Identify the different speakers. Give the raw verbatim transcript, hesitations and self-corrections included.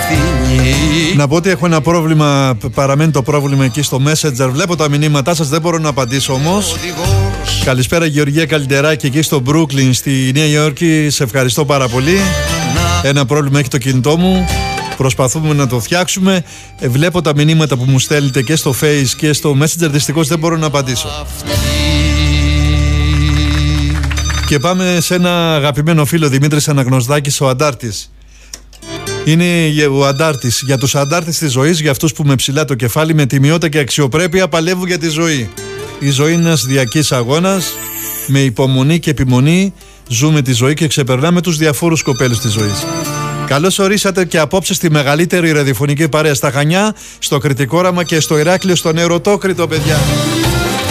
Speaker 1: ευθύνη.
Speaker 2: Να πω ότι έχω ένα πρόβλημα, παραμένει το πρόβλημα εκεί στο Messenger. Βλέπω τα μηνύματά σας, δεν μπορώ να απαντήσω όμως. Καλησπέρα Γεωργία Καλυτεράκη εκεί στο Brooklyn στη Νέα Υόρκη. Σε ευχαριστώ πάρα πολύ. Ένα πρόβλημα έχει το κινητό μου. Προσπαθούμε να το φτιάξουμε. ε, Βλέπω τα μηνύματα που μου στέλνετε και στο Face και στο Messenger. Δυστυχώς δεν μπορώ να απαντήσω. Και πάμε σε ένα αγαπημένο φίλο, Δημήτρης Αναγνωσδάκης, ο Αντάρτης. Είναι ο Αντάρτης. Για τους αντάρτες της ζωής, για αυτούς που με ψηλά το κεφάλι, με τιμιότητα και αξιοπρέπεια παλεύουν για τη ζωή. Η ζωή είναι ένας διαρκής αγώνας. Με υπομονή και επιμονή ζούμε τη ζωή και ξεπερνάμε τους διαφόρους κοπέλους της ζωής. Καλώς ορίσατε και απόψε στη μεγαλύτερη ραδιοφωνική παρέα στα Χανιά, στο Κρητικό Όραμα και στο Ηράκλειο, στον Ερωτόκρητο, παιδιά.